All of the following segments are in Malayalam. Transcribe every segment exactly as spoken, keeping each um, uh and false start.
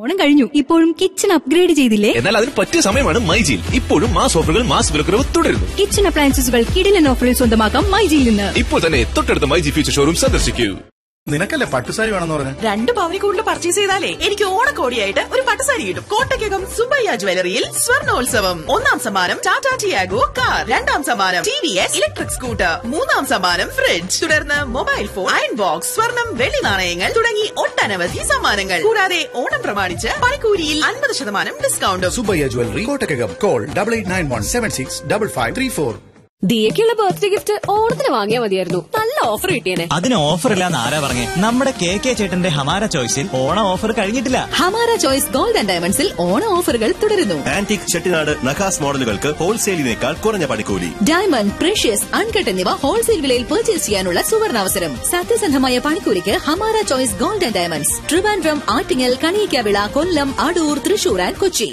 ഓണം കഴിഞ്ഞു, ഇപ്പോഴും കിച്ചൺ അപ്ഗ്രേഡ് ചെയ്തില്ലേ? എന്നാൽ അതിന് പറ്റിയ സമയമാണ് മൈജിയിൽ. ഇപ്പോഴും മാസ് ഓഫറുകൾ, മാസ് വിലക്കുറവ് തുടരുന്നു. കിച്ചൺ അപ്ലയൻസസുകൾ കിടിലൻ ഓഫറിൽ സ്വന്തമാക്കാം മൈജിയിൽ നിന്ന്. ഇപ്പോൾ തന്നെ തൊട്ടടുത്ത മൈജി ഫ്യൂച്ചർ ഷോറൂം സന്ദർശിക്കൂ. നിനക്കല്ലേ പട്ടുസാരി വേണമെന്ന് പറഞ്ഞു? രണ്ട് പവനി കൂടുതൽ പർച്ചേസ് ചെയ്താലേ എനിക്ക് ഓണക്കോടിയായിട്ട് ഒരു പട്ടുസാരി കിട്ടും. കോട്ടയ്ക്കകം സുബയ്യ ജ്വല്ലറിയിൽ സ്വർണോത്സവം. ഒന്നാം സമ്മാനം ടാറ്റ ടിയാഗോ കാർ, രണ്ടാം സമ്മാനം T V S electric scooter, മൂന്നാം സമ്മാനം ഫ്രിഡ്ജ്, തുടർന്ന് മൊബൈൽ ഫോൺ, അയൺ ബോക്സ്, സ്വർണം, വെള്ളി നാണയങ്ങൾ തുടങ്ങി ഒട്ടനവധി സമ്മാനങ്ങൾ. കൂടാതെ ഓണം പ്രമാണിച്ച് പണിക്കൂലിയിൽ അൻപത് ശതമാനം ഡിസ്കൗണ്ടും. Subbaiah jewellery, Kottakkakam. Call double eight nine one seven six double five three four. ദിയക്കുള്ള birthday gift ഓണത്തിന് വാങ്ങിയാൽ മതിയായിരുന്നു. നല്ല ഓഫർ കിട്ടിയേനെ. അതിന് ഓഫർ ഇല്ലാന്ന് ആരാ പറഞ്ഞേ? നമ്മുടെ കെ കെ ചേട്ടന്റെ ഹമാര ചോയ്സിൽ ഓണ ഓഫർ കഴിഞ്ഞിട്ടില്ല. ഹമാര ചോയ്സ് ഗോൾഡ് ആൻഡ് ഡയമണ്ട്സിൽ ഓണ ഓഫറുകൾ തുടരുന്നു. ആന്റിക് ചെട്ടിനാട് നഖാസ് മോഡലുകൾക്ക് ഹോൾസെയിലിനേക്കാൾ കുറഞ്ഞ പണിക്കൂലി. ഡയമണ്ട്, പ്രഷ്യസ്, അൺകട്ട് എന്നിവ ഹോൾസെയിൽ വിലയിൽ പർച്ചേസ് ചെയ്യാനുള്ള സുവർണാവസരം. സത്യസന്ധമായ പണിക്കൂലിക്ക് Hamara choice gold and diamonds, Trivandrum, Attingal, Kaliyakkavilai, Kollam, Adoor, Thrissur and Kochi.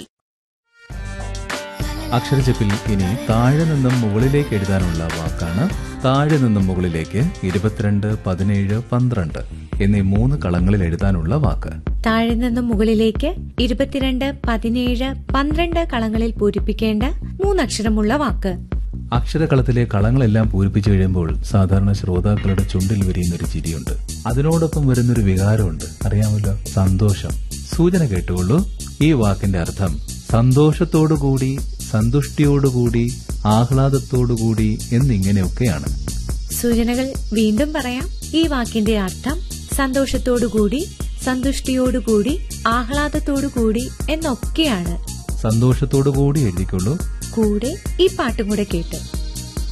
അക്ഷരജപ്പിൽ ഇനി താഴെ നിന്നും മുകളിലേക്ക് എഴുതാനുള്ള വാക്കാണ്. താഴെ നിന്നും മുകളിലേക്ക് ഇരുപത്തിരണ്ട്, പതിനേഴ്, പന്ത്രണ്ട് എന്നീ മൂന്ന് കളങ്ങളിൽ എഴുതാനുള്ള വാക്ക്. താഴെ നിന്നും മുകളിലേക്ക് ഇരുപത്തിരണ്ട്, പതിനേഴ്, പന്ത്രണ്ട് കളങ്ങളിൽ പൂരിപ്പിക്കേണ്ട മൂന്നക്ഷരമുള്ള വാക്ക്. അക്ഷരകളത്തിലെ കളങ്ങളെല്ലാം പൂരിപ്പിച്ചു കഴിയുമ്പോൾ സാധാരണ ശ്രോതാക്കളുടെ ചുണ്ടിൽ വിരിയുന്നൊരു ചിരിയുണ്ട്. അതിനോടൊപ്പം വരുന്നൊരു വികാരമുണ്ട്, അറിയാമല്ലോ, സന്തോഷം. സൂചന കേട്ടുകൊള്ളൂ. ഈ വാക്കിന്റെ അർത്ഥം സന്തോഷത്തോടുകൂടി, സന്തുഷ്ടിയോടുകൂടി, ആഹ്ലാദത്തോടുകൂടി എന്നിങ്ങനെയൊക്കെയാണ്. സൂചനകൾ വീണ്ടും പറയാം. ഈ വാക്കിന്റെ അർത്ഥം സന്തോഷത്തോടുകൂടി, സന്തുഷ്ടിയോടുകൂടി, ആഹ്ലാദത്തോടുകൂടി എന്നൊക്കെയാണ്. സന്തോഷത്തോടുകൂടി എഴുതിക്കൊള്ളൂ. കൂടെ ഈ പാട്ടും കൂടെ കേട്ട്